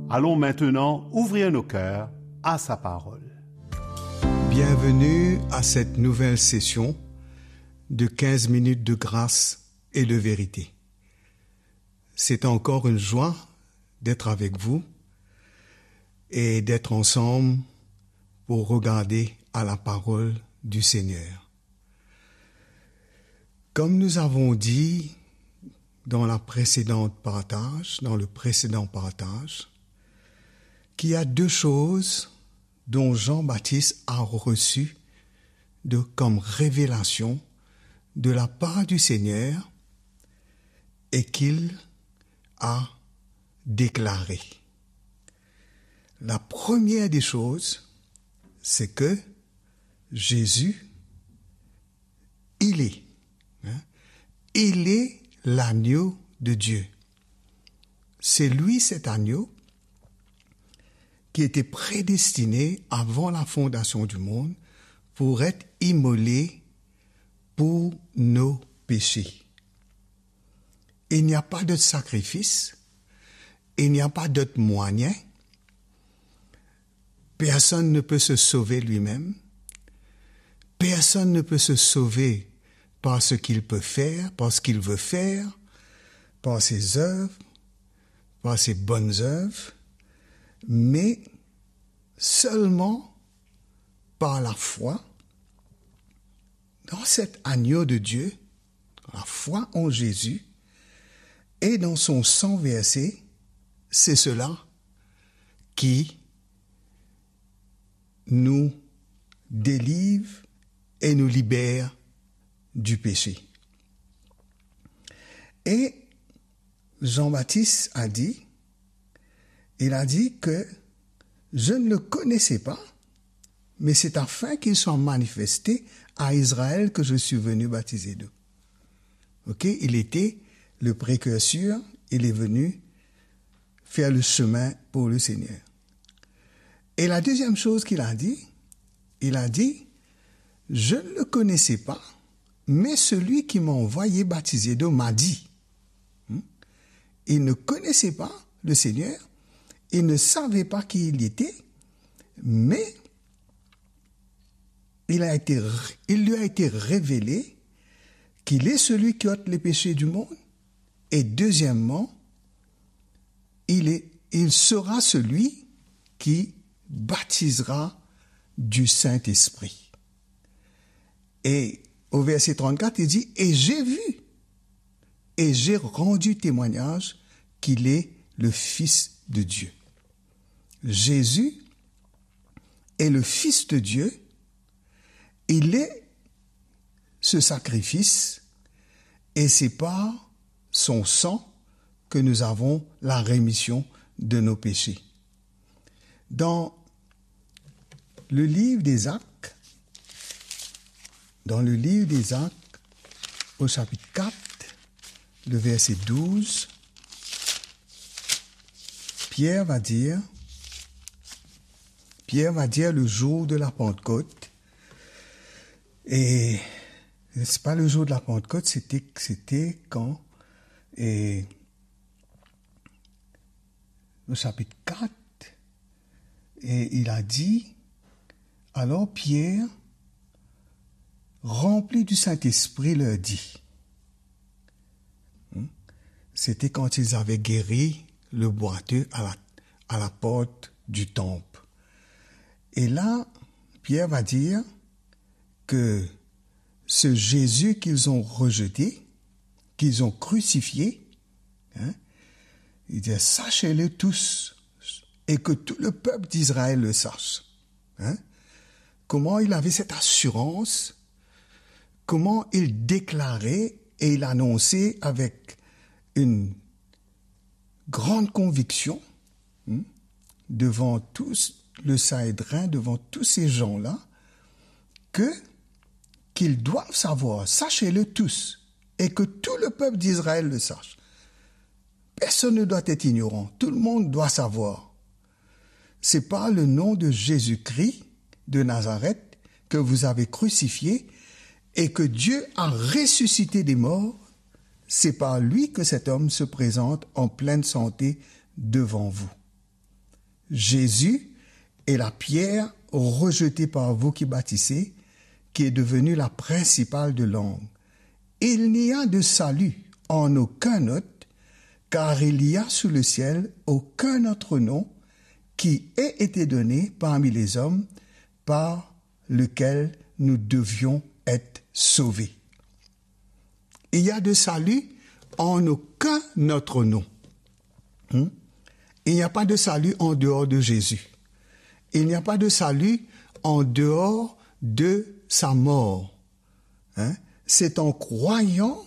Allons maintenant ouvrir nos cœurs à sa parole. Bienvenue à cette nouvelle session de 15 minutes de grâce et de vérité. C'est encore une joie d'être avec vous et d'être ensemble pour regarder à la parole du Seigneur. Comme nous avons dit dans le précédent partage, qu'il y a deux choses dont Jean-Baptiste a reçu comme révélation de la part du Seigneur et qu'il a déclaré. La première des choses, c'est que Jésus, il est l'agneau de Dieu. C'est lui, cet agneau, qui était prédestiné avant la fondation du monde pour être immolé pour nos péchés. Il n'y a pas d'autre sacrifice, il n'y a pas d'autre moyen. Personne ne peut se sauver lui-même. Personne ne peut se sauver par ce qu'il peut faire, par ce qu'il veut faire, par ses œuvres, par ses bonnes œuvres, mais seulement par la foi dans cet agneau de Dieu, la foi en Jésus et dans son sang versé, c'est cela qui nous délivre et nous libère du péché. Et Jean-Baptiste a dit que je ne le connaissais pas, mais c'est afin qu'il soit manifesté à Israël que je suis venu baptiser d'eau. Ok, il était le précurseur, il est venu faire le chemin pour le Seigneur. Et la deuxième chose qu'il a dit, je ne le connaissais pas, mais celui qui m'a envoyé baptiser d'eau m'a dit. Il ne connaissait pas le Seigneur, il ne savait pas qui il était, mais il lui a été révélé qu'il est celui qui ôte les péchés du monde, et deuxièmement, il sera celui qui baptisera du Saint-Esprit. Et au verset 34, il dit, et j'ai vu, et j'ai rendu témoignage qu'il est le Fils de Dieu. Jésus est le Fils de Dieu, il est ce sacrifice, et c'est par son sang que nous avons la rémission de nos péchés. Dans le livre des Actes, au chapitre 4, le verset 12, Pierre va dire le jour de la Pentecôte, et c'est pas le jour de la Pentecôte, c'était quand, et au chapitre 4, et il a dit, alors Pierre, rempli du Saint-Esprit, leur dit. C'était quand ils avaient guéri le boiteux à la porte du temple. Et là, Pierre va dire que ce Jésus qu'ils ont rejeté, qu'ils ont crucifié, il dit, sachez-le tous, et que tout le peuple d'Israël le sache. Comment il avait cette assurance, comment il déclarait et il annonçait avec une grande conviction devant tous le Sanhédrin, devant tous ces gens-là, qu'ils doivent savoir, sachez-le tous, et que tout le peuple d'Israël le sache. Personne ne doit être ignorant, tout le monde doit savoir. C'est par le nom de Jésus-Christ de Nazareth que vous avez crucifié et que Dieu a ressuscité des morts. C'est par lui que cet homme se présente en pleine santé devant vous. Jésus est la pierre rejetée par vous qui bâtissez, qui est devenue la principale de l'angle. Il n'y a de salut en aucun autre, car il y a sous le ciel aucun autre nom qui ait été donné parmi les hommes par lequel nous devions être sauvés. Il y a de salut en aucun autre nom. Il n'y a pas de salut en dehors de Jésus. Il n'y a pas de salut en dehors de sa mort. C'est en croyant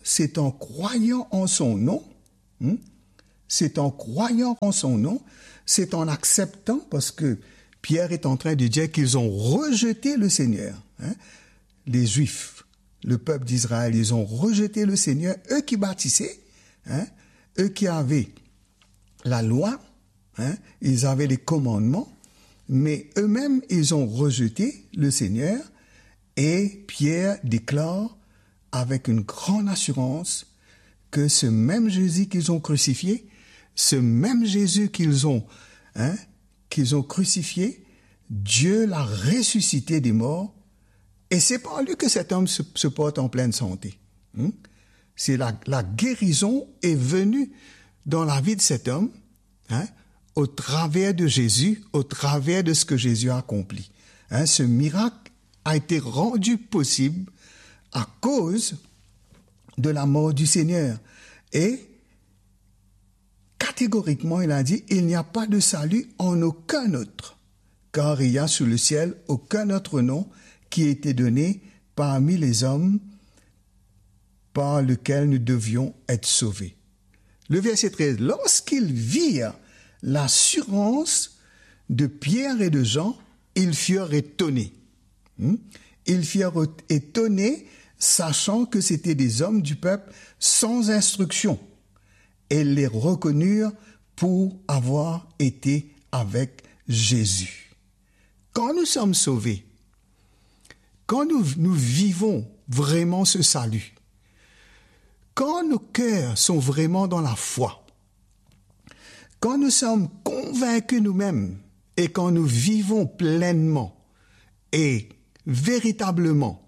en son nom, c'est en croyant en son nom, c'est en acceptant, parce que Pierre est en train de dire qu'ils ont rejeté le Seigneur. Les Juifs, le peuple d'Israël, ils ont rejeté le Seigneur, eux qui bâtissaient, eux qui avaient la loi, ils avaient les commandements, mais eux-mêmes, ils ont rejeté le Seigneur, et Pierre déclare avec une grande assurance que ce même Jésus qu'ils ont crucifié, ce même Jésus qu'ils ont crucifié, Dieu l'a ressuscité des morts, et c'est par lui que cet homme se porte en pleine santé. C'est la guérison est venue dans la vie de cet homme, au travers de Jésus, au travers de ce que Jésus a accompli. Ce miracle a été rendu possible à cause de la mort du Seigneur. Et catégoriquement, il a dit, il n'y a pas de salut en aucun autre, car il y a sous le ciel aucun autre nom qui ait été donné parmi les hommes par lequel nous devions être sauvés. Le verset 13, lorsqu'ils virent l'assurance de Pierre et de Jean, ils furent étonnés. Ils furent étonnés, sachant que c'étaient des hommes du peuple sans instruction, et les reconnurent pour avoir été avec Jésus. Quand nous sommes sauvés, quand nous vivons vraiment ce salut, quand nos cœurs sont vraiment dans la foi, quand nous sommes convaincus nous-mêmes et quand nous vivons pleinement et véritablement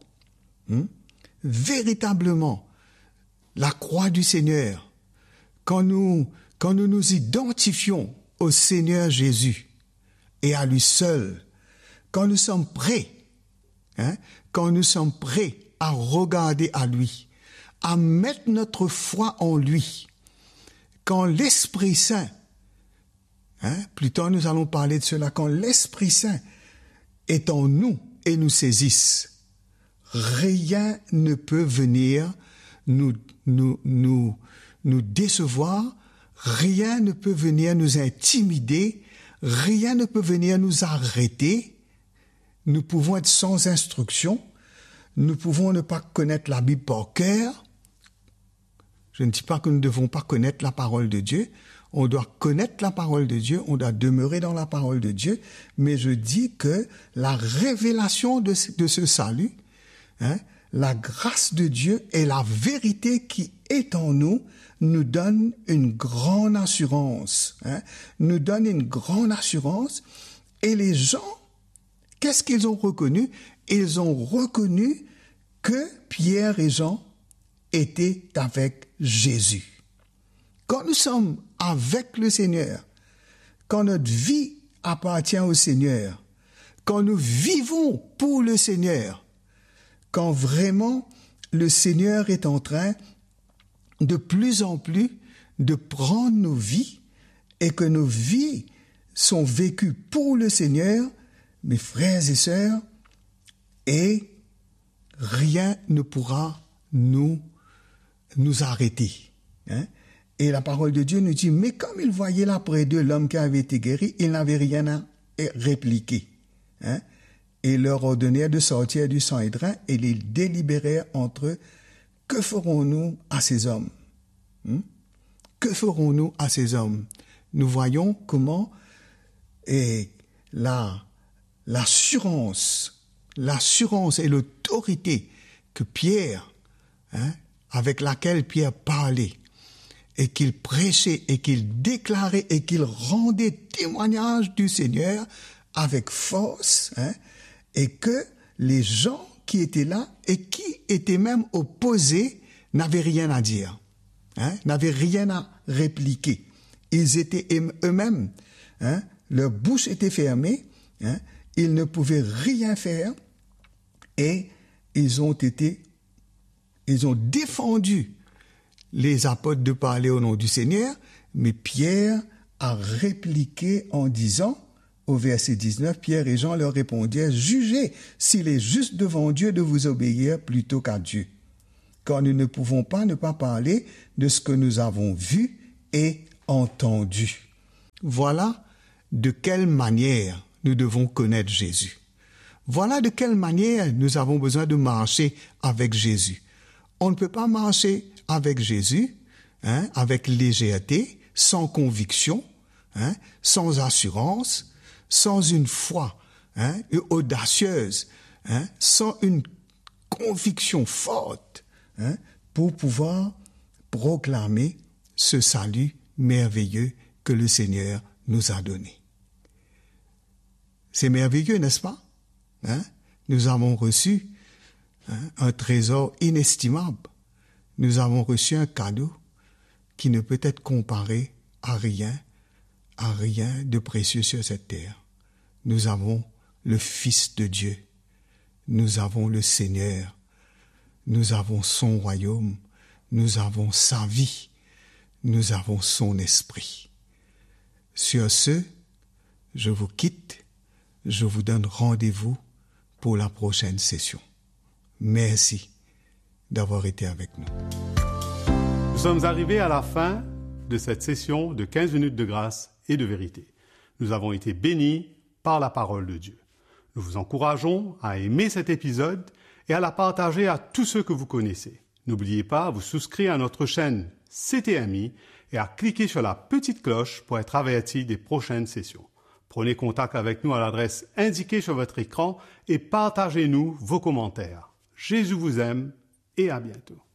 la croix du Seigneur, quand nous nous identifions au Seigneur Jésus et à lui seul, quand nous sommes prêts, à regarder à lui, à mettre notre foi en lui, quand l'Esprit Saint, plus tard nous allons parler de cela, quand l'Esprit Saint est en nous et nous saisisse, rien ne peut venir nous décevoir, rien ne peut venir nous intimider, rien ne peut venir nous arrêter. Nous pouvons être sans instruction, nous pouvons ne pas connaître la Bible par cœur. Je ne dis pas que nous ne devons pas connaître la parole de Dieu. On doit connaître la parole de Dieu, on doit demeurer dans la parole de Dieu, mais je dis que la révélation de ce salut, la grâce de Dieu et la vérité qui est en nous donne une grande assurance. Nous donne une grande assurance. Et les gens, qu'est-ce qu'ils ont reconnu? Ils ont reconnu que Pierre et Jean étaient avec Jésus. Quand nous sommes avec le Seigneur, quand notre vie appartient au Seigneur, quand nous vivons pour le Seigneur, quand vraiment le Seigneur est en train de plus en plus de prendre nos vies et que nos vies sont vécues pour le Seigneur, mes frères et sœurs, et rien ne pourra nous arrêter. Et la parole de Dieu nous dit, mais comme ils voyaient là près d'eux l'homme qui avait été guéri, ils n'avaient rien à répliquer. Et leur ordonnèrent de sortir du Sanhédrin et les délibérèrent entre eux. Que ferons-nous à ces hommes? Que ferons-nous à ces hommes? Nous voyons comment l'assurance et l'autorité que Pierre, avec laquelle Pierre parlait, et qu'il prêchait et qu'il déclarait et qu'il rendait témoignage du Seigneur avec force, et que les gens qui étaient là et qui étaient même opposés n'avaient rien à dire, n'avaient rien à répliquer. Ils étaient eux-mêmes, leur bouche était fermée, ils ne pouvaient rien faire et ils ont défendu les apôtres de parler au nom du Seigneur, mais Pierre a répliqué en disant, au verset 19, Pierre et Jean leur répondirent, « Jugez s'il est juste devant Dieu de vous obéir plutôt qu'à Dieu, car nous ne pouvons pas ne pas parler de ce que nous avons vu et entendu. » Voilà de quelle manière nous devons connaître Jésus. Voilà de quelle manière nous avons besoin de marcher avec Jésus. On ne peut pas marcher avec Jésus, avec légèreté, sans conviction, sans assurance, sans une foi audacieuse, sans une conviction forte, pour pouvoir proclamer ce salut merveilleux que le Seigneur nous a donné. C'est merveilleux, n'est-ce pas? Nous avons reçu un trésor inestimable. Nous avons reçu un cadeau qui ne peut être comparé à rien de précieux sur cette terre. Nous avons le Fils de Dieu. Nous avons le Seigneur. Nous avons son royaume. Nous avons sa vie. Nous avons son esprit. Sur ce, je vous quitte. Je vous donne rendez-vous pour la prochaine session. Merci d'avoir été avec nous. Nous sommes arrivés à la fin de cette session de 15 minutes de grâce et de vérité. Nous avons été bénis par la parole de Dieu. Nous vous encourageons à aimer cet épisode et à la partager à tous ceux que vous connaissez. N'oubliez pas à vous souscrire à notre chaîne CTMI et à cliquer sur la petite cloche pour être averti des prochaines sessions. Prenez contact avec nous à l'adresse indiquée sur votre écran et partagez-nous vos commentaires. Jésus vous aime et à bientôt.